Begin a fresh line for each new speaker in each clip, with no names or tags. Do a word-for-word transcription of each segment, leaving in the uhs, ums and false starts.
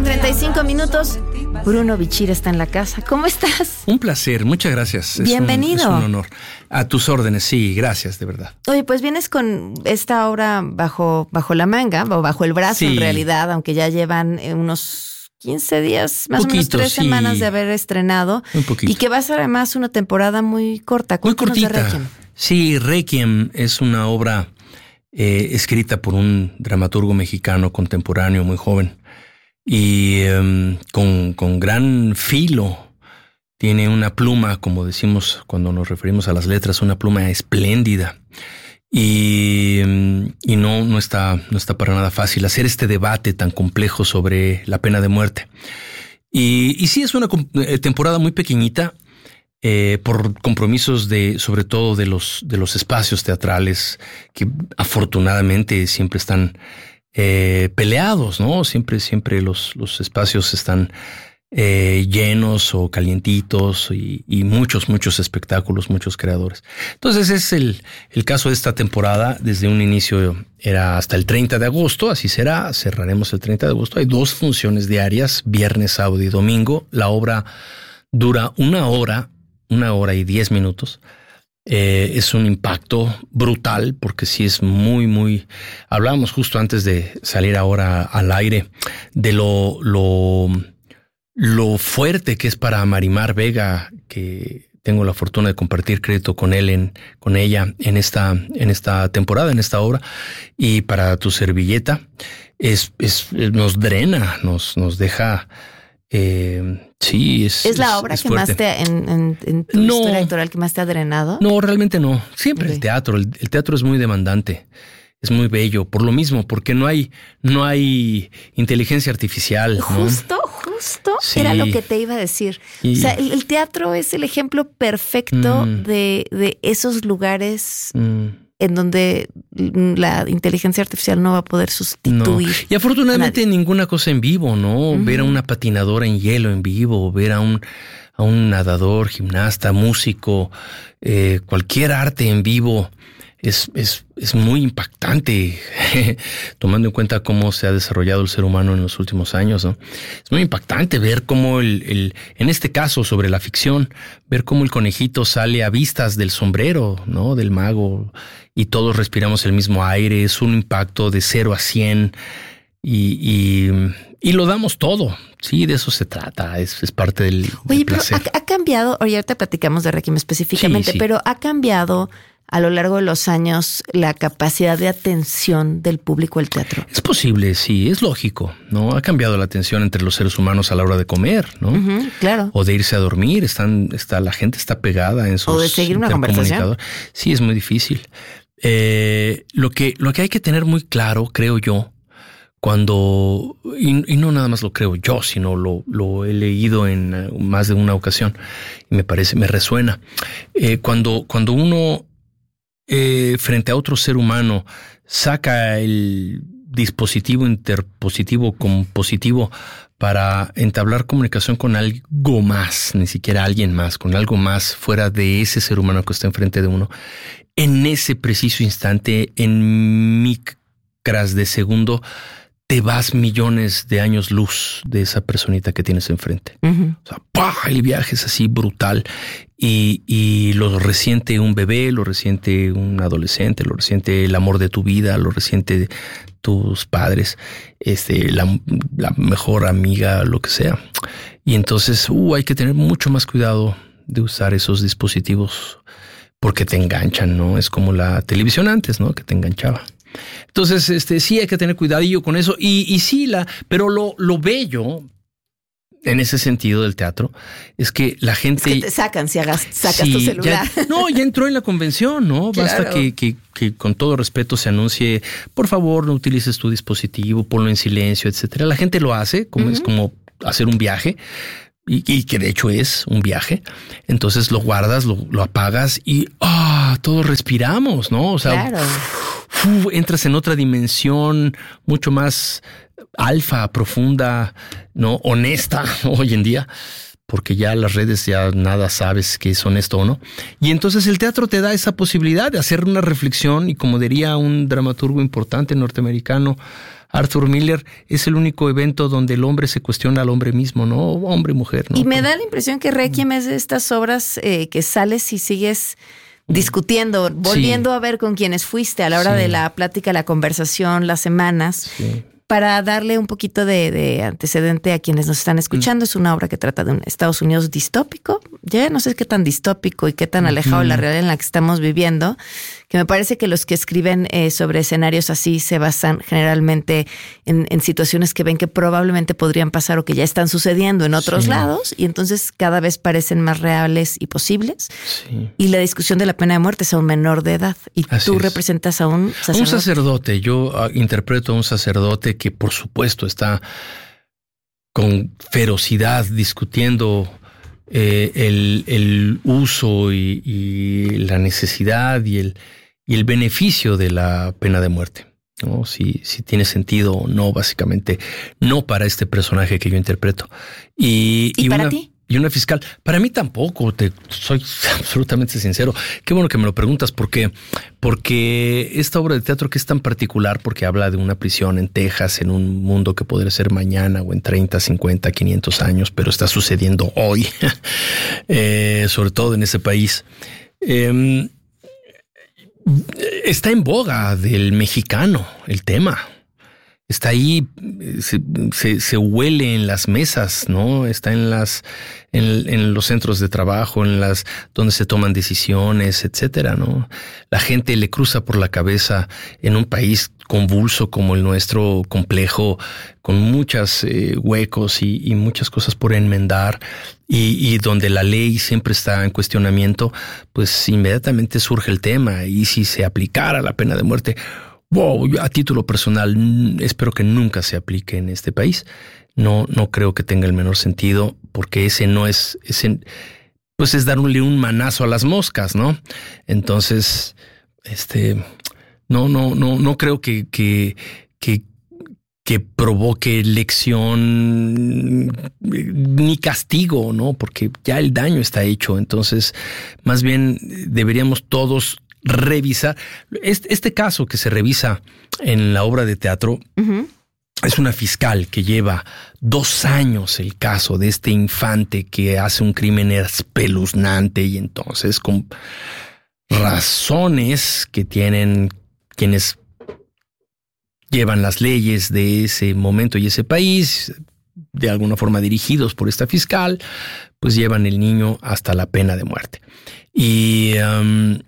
treinta y cinco minutos. Bruno Bichir está en la casa. ¿Cómo estás?
Un placer, muchas gracias.
Bienvenido.
Es un, es un honor. A tus órdenes, sí, gracias, de verdad.
Oye, pues vienes con esta obra bajo, bajo la manga, o bajo el brazo, sí, en realidad, aunque ya llevan unos quince días, más Poquito, o menos tres sí. semanas de haber estrenado.
Un poquito.
Y que va a ser además una temporada muy corta.
Muy cortita. De Requiem. Sí, Requiem es una obra eh, escrita por un dramaturgo mexicano contemporáneo muy joven y um, con, con gran filo. Tiene una pluma, como decimos cuando nos referimos a las letras, una pluma espléndida. Y, y no, no, está, no está para nada fácil hacer este debate tan complejo sobre la pena de muerte. Y, y sí, es una temporada muy pequeñita eh, por compromisos de, sobre todo de los, de los espacios teatrales que afortunadamente siempre están eh, peleados, ¿no? Siempre, siempre los, los espacios están Eh, llenos o calientitos y, y muchos, muchos espectáculos, muchos creadores. Entonces es el, el caso de esta temporada. Desde un inicio era hasta el treinta de agosto, así será, cerraremos el treinta de agosto. Hay dos funciones diarias, viernes, sábado y domingo. La obra dura una hora, una hora y diez minutos. Eh, es un impacto brutal porque sí es muy, muy... Hablábamos justo antes de salir ahora al aire de lo... lo Lo fuerte que es para Marimar Vega, que tengo la fortuna de compartir crédito con él, en, con ella en esta, en esta temporada, en esta obra, y para tu servilleta, es, es, nos drena, nos, nos deja. Eh, sí, es.
¿Es la obra es, es que fuerte. más te, en, en, en tu no, historia actoral que más te ha drenado?
No, realmente no. Siempre okay. el teatro. El, el teatro es muy demandante. Es muy bello, por lo mismo, porque no hay, no hay inteligencia artificial.
Justo,
¿no?
justo
sí.
era lo que te iba a decir. Y... O sea, el, el teatro es el ejemplo perfecto mm. de, de esos lugares mm. en donde la inteligencia artificial no va a poder sustituir.
No. Y afortunadamente ninguna cosa en vivo, ¿no? Uh-huh. Ver a una patinadora en hielo en vivo, ver a un, a un nadador, gimnasta, músico, eh, cualquier arte en vivo. Es, es, es muy impactante, tomando en cuenta cómo se ha desarrollado el ser humano en los últimos años, ¿no? Es muy impactante ver cómo el, el, en este caso sobre la ficción, ver cómo el conejito sale a vistas del sombrero, ¿no? Del mago, y todos respiramos el mismo aire. Es un impacto de cero a cien y, y, y lo damos todo. Sí, de eso se trata, es, es parte del,
Oye,
del placer.
Pero ha, ha cambiado, oye, ahorita platicamos de Requiem específicamente, sí, sí. pero ha cambiado a lo largo de los años la capacidad de atención del público al teatro.
Es posible, sí, es lógico, ¿no? Ha cambiado la atención entre los seres humanos a la hora de comer, ¿no?
Uh-huh, claro.
O de irse a dormir, están, está, la gente está pegada en sus...
O de seguir una conversación.
Sí, es muy difícil. Eh, lo que, lo que hay que tener muy claro, creo yo, cuando, y, y no nada más lo creo yo, sino lo, lo he leído en uh, más de una ocasión y me parece, me resuena. Eh, cuando, cuando uno Eh, frente a otro ser humano, saca el dispositivo interpositivo compositivo para entablar comunicación con algo más, ni siquiera alguien más, con algo más fuera de ese ser humano que está enfrente de uno. En ese preciso instante, en micras de segundo, te vas millones de años luz de esa personita que tienes enfrente. Uh-huh. O sea, ¡pah! El viaje es así brutal. Y, y lo resiente un bebé, lo resiente un adolescente, lo resiente el amor de tu vida, lo resiente tus padres, este, la, la mejor amiga, lo que sea. Y entonces uh, hay que tener mucho más cuidado de usar esos dispositivos porque te enganchan, ¿no? Es como la televisión antes, ¿no? Que te enganchaba. Entonces, este, sí hay que tener cuidadillo con eso. Y, y sí, la, pero lo, lo bello en ese sentido del teatro es que la gente...
Es que te sacan si hagas, sacas sí, tu celular.
Ya, no, ya entró en la convención, ¿no?
Claro.
Basta que, que, que con todo respeto se anuncie, por favor, no utilices tu dispositivo, ponlo en silencio, etcétera. La gente lo hace, como uh-huh. es como hacer un viaje. Y, y que de hecho es un viaje. Entonces lo guardas, lo, lo apagas y ah, oh, todos respiramos, ¿no? O sea,
claro.
uf, entras en otra dimensión mucho más alfa, profunda, no honesta hoy en día, porque ya las redes ya nada sabes que es honesto o no. Y entonces el teatro te da esa posibilidad de hacer una reflexión y, como diría un dramaturgo importante norteamericano, Arthur Miller, es el único evento donde el hombre se cuestiona al hombre mismo, ¿no? Hombre y mujer, ¿no?
Y me da la impresión que Requiem es de estas obras eh, que sales y sigues discutiendo, volviendo sí. a ver con quienes fuiste a la hora sí. de la plática, la conversación, las semanas. Sí. Para darle un poquito de, de antecedente a quienes nos están escuchando, mm. es una obra que trata de un Estados Unidos distópico. Ya no sé qué tan distópico y qué tan alejado mm. de la realidad en la que estamos viviendo, que me parece que los que escriben eh, sobre escenarios así se basan generalmente en, en situaciones que ven que probablemente podrían pasar o que ya están sucediendo en otros sí. lados, y entonces cada vez parecen más reales y posibles. Sí. Y la discusión de la pena de muerte es a un menor de edad. Y así tú es. representas a un sacerdote.
Un sacerdote. Yo uh, interpreto a un sacerdote que por supuesto está con ferocidad discutiendo eh, el, el uso y, y la necesidad y el, y el beneficio de la pena de muerte, ¿no? Si, si tiene sentido o no, básicamente no para este personaje que yo interpreto. ¿Y,
¿Y, y para
una,
ti?
Y una fiscal. Para mí tampoco, te soy absolutamente sincero. Qué bueno que me lo preguntas, porque, porque esta obra de teatro que es tan particular, porque habla de una prisión en Texas, en un mundo que podría ser mañana o en treinta, cincuenta, quinientos años, pero está sucediendo hoy, eh, sobre todo en ese país. Eh, está en boga del mexicano el tema. Está ahí, se, se, se huele en las mesas, ¿no? Está en las, en, en los centros de trabajo, en las donde se toman decisiones, etcétera, ¿no? La gente le cruza por la cabeza en un país convulso como el nuestro, complejo, con muchos eh, huecos y, y muchas cosas por enmendar, y, y donde la ley siempre está en cuestionamiento, pues inmediatamente surge el tema. Y si se aplicara la pena de muerte, wow, yo a título personal espero que nunca se aplique en este país. No, no creo que tenga el menor sentido, porque ese no es, ese, pues es darle un manazo a las moscas, ¿no? Entonces, este, no, no, no, no creo que, que, que, que provoque lección ni castigo, ¿no? Porque ya el daño está hecho. Entonces, más bien deberíamos todos revisar. Este, este caso que se revisa en la obra de teatro uh-huh. es una fiscal que lleva dos años el caso de este infante que hace un crimen espeluznante, y entonces con razones que tienen quienes llevan las leyes de ese momento y ese país, de alguna forma dirigidos por esta fiscal, pues llevan el niño hasta la pena de muerte. Y um,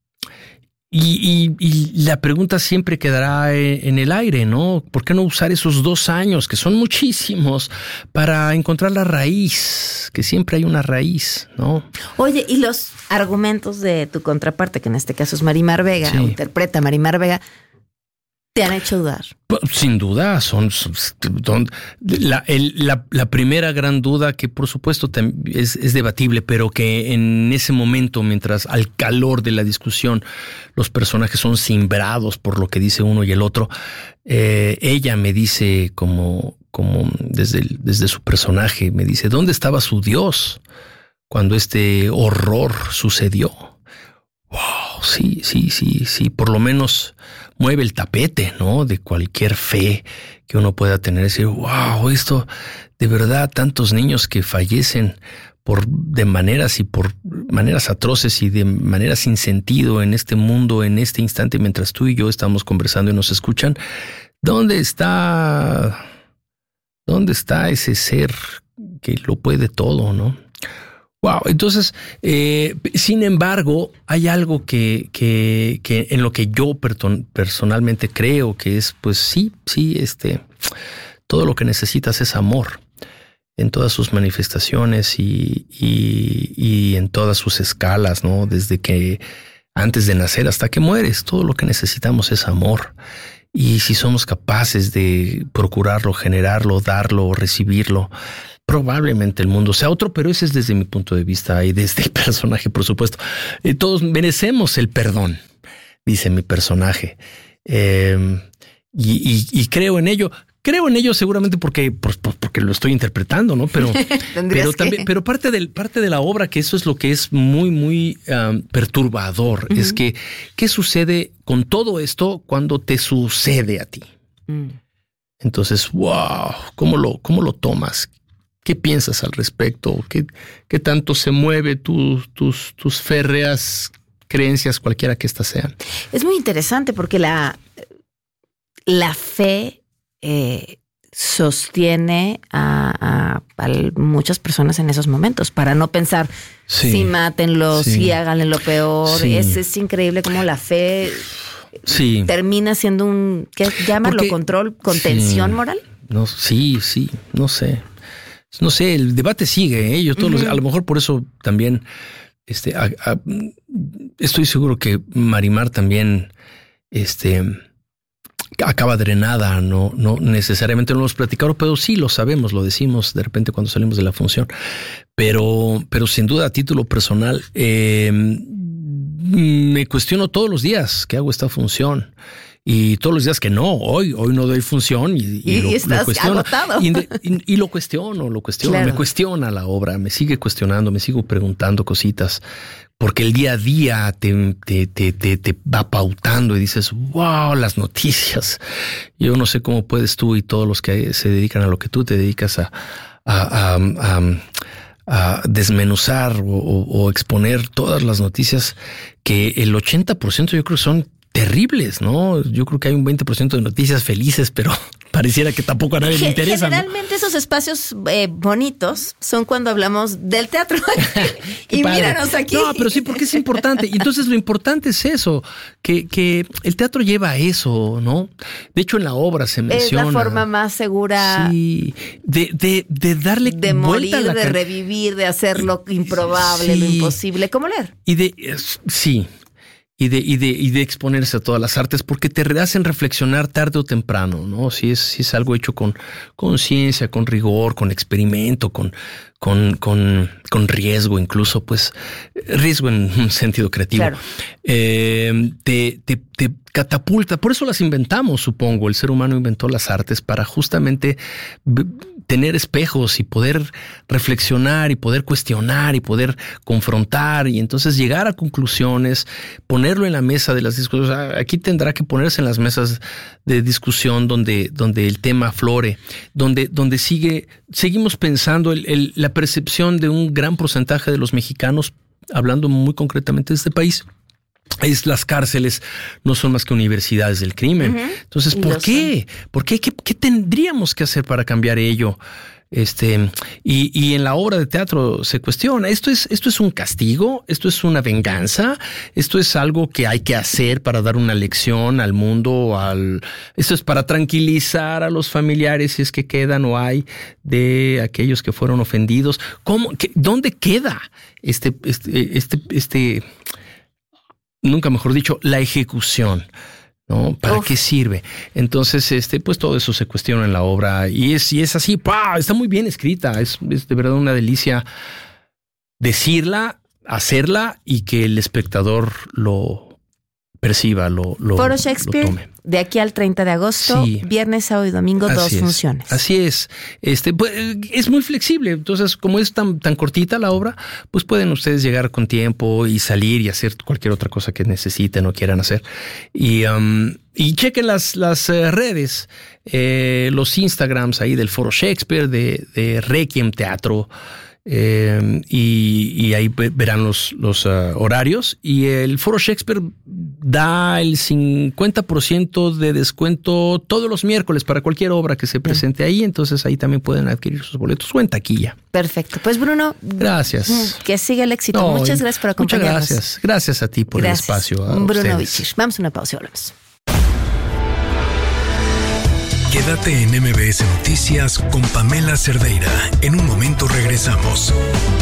Y, y, y la pregunta siempre quedará en el aire, ¿no? ¿Por qué no usar esos dos años, que son muchísimos, para encontrar la raíz? Que siempre hay una raíz, ¿no?
Oye, y los argumentos de tu contraparte, que en este caso es Marimar Vega, sí. o interpreta Marimar Vega, ¿te han hecho dudar?
Sin duda, son, son la, el, la, la primera gran duda, que por supuesto es, es debatible, pero que en ese momento, mientras al calor de la discusión los personajes son cimbrados por lo que dice uno y el otro, eh, ella me dice como, como desde, el, desde su personaje, me dice, ¿dónde estaba su Dios cuando este horror sucedió? Wow, sí, sí, sí, sí, por lo menos mueve el tapete, ¿no? De cualquier fe que uno pueda tener. Decir, wow, esto de verdad, tantos niños que fallecen por de maneras y por maneras atroces y de maneras sin sentido en este mundo, en este instante, mientras tú y yo estamos conversando y nos escuchan. ¿Dónde está, dónde está ese ser que lo puede todo, no? Wow, entonces, eh, sin embargo, hay algo que, que, que en lo que yo per- personalmente creo que es, pues sí, sí, este, todo lo que necesitas es amor en todas sus manifestaciones y, y, y en todas sus escalas, ¿no? Desde que antes de nacer hasta que mueres, todo lo que necesitamos es amor. Y si somos capaces de procurarlo, generarlo, darlo, recibirlo, probablemente el mundo sea otro, pero ese es desde mi punto de vista y desde el personaje, por supuesto. Eh, todos merecemos el perdón, dice mi personaje. Eh, y, y, y creo en ello. Creo en ello seguramente porque, pues, porque lo estoy interpretando, ¿no? Pero, pero también, pero parte del, parte de la obra, que eso es lo que es muy, muy um, perturbador, uh-huh. es que, ¿qué sucede con todo esto cuando te sucede a ti? Uh-huh. Entonces, wow, ¿cómo lo, cómo lo tomas? ¿Qué piensas al respecto? ¿Qué, qué tanto se mueve tu, tus, tus férreas creencias, cualquiera que éstas sean?
Es muy interesante porque la, la fe eh, sostiene a, a, a muchas personas en esos momentos para no pensar, sí, sí mátenlo, sí, sí háganle lo peor. Sí. Es, es increíble cómo la fe sí. termina siendo un, ¿qué llamarlo? Porque, control, contención sí. moral.
No, sí, sí, no sé. No sé, el debate sigue, ¿eh? Yo todos uh-huh. los, a lo mejor por eso también este, a, a, estoy seguro que Marimar también este, acaba drenada, no, no necesariamente no lo hemos platicado, pero sí lo sabemos, lo decimos de repente cuando salimos de la función. Pero, pero sin duda a título personal, eh, me cuestiono todos los días que hago esta función. Y todos los días que no, hoy, hoy no doy función y, y,
y
lo,
estás
lo cuestiono.
Agotado.
Y, y, y lo cuestiono, lo cuestiono, claro. Me cuestiona la obra, me sigue cuestionando, me sigo preguntando cositas, porque el día a día te, te, te, te, te va pautando y dices, wow, las noticias. Yo no sé cómo puedes tú y todos los que se dedican a lo que tú te dedicas a, a, a, a, a desmenuzar o, o, o exponer todas las noticias, que el ochenta por ciento yo creo que son terribles, ¿no? Yo creo que hay un veinte por ciento de noticias felices, pero pareciera que tampoco a nadie le interesa.
Generalmente, ¿no? Esos espacios eh, bonitos son cuando hablamos del teatro. Y
padre.
Míranos aquí.
No, pero sí, porque es importante. Y entonces lo importante es eso, que, que el teatro lleva a eso, ¿no? De hecho, en la obra se menciona.
Es la forma más segura.
Sí, de, de, de darle
de morir, a la de can... revivir, de hacer lo improbable, sí. Lo imposible. ¿Cómo leer?
Y de, sí. Y de, y, de, y de exponerse a todas las artes, porque te hacen reflexionar tarde o temprano, ¿no? Si es, si es algo hecho con conciencia, con rigor, con experimento, con, con, con, con riesgo, incluso, pues, riesgo en un sentido creativo. Claro. Eh, te, te, te catapulta. Por eso las inventamos, supongo. El ser humano inventó las artes para justamente tener espejos y poder reflexionar y poder cuestionar y poder confrontar y entonces llegar a conclusiones, ponerlo en la mesa de las discusiones. Aquí tendrá que ponerse en las mesas de discusión donde, donde el tema aflore, donde, donde sigue, seguimos pensando el, el, la percepción de un gran porcentaje de los mexicanos, hablando muy concretamente de este país, es las cárceles no son más que universidades del crimen. Uh-huh. Entonces, ¿por Lo qué? Sé. ¿Por qué? ¿Qué? ¿Qué tendríamos que hacer para cambiar ello? Este, y, y en la obra de teatro se cuestiona, ¿esto es, esto es un castigo? ¿Esto es una venganza? ¿Esto es algo que hay que hacer para dar una lección al mundo? Al, ¿esto es para tranquilizar a los familiares, si es que quedan o hay, de aquellos que fueron ofendidos? ¿Cómo? ¿Qué, ¿Dónde queda este, este, este, este, nunca mejor dicho, la ejecución? ¿No? ¿Para Uf. qué sirve? Entonces, este, pues todo eso se cuestiona en la obra y es, y es así, ¡pah! Está muy bien escrita. Es, es de verdad una delicia decirla, hacerla y que el espectador lo perciba, lo, lo,
Foro Shakespeare,
lo tome.
De aquí al treinta de agosto, sí. Viernes, sábado y domingo, así dos
es,
funciones.
Así es. Este, pues, es muy flexible. Entonces, como es tan, tan cortita la obra, pues pueden ustedes llegar con tiempo y salir y hacer cualquier otra cosa que necesiten o quieran hacer. Y, um, y chequen las, las uh, redes, eh, los Instagrams ahí del Foro Shakespeare, de, de Requiem Teatro. Eh, y, y ahí verán los, los uh, horarios. Y el Foro Shakespeare da el cincuenta por ciento de descuento todos los miércoles para cualquier obra que se presente ahí. Entonces ahí también pueden adquirir sus boletos o en taquilla.
Perfecto. Pues Bruno,
gracias.
Que siga el éxito. No, muchas gracias por acompañarnos.
Muchas gracias. Gracias a ti por gracias. el espacio. A
Bruno Bichir. Vamos a una pausa y volvemos.
Quédate en M B S Noticias con Pamela Cerdeira. En un momento regresamos.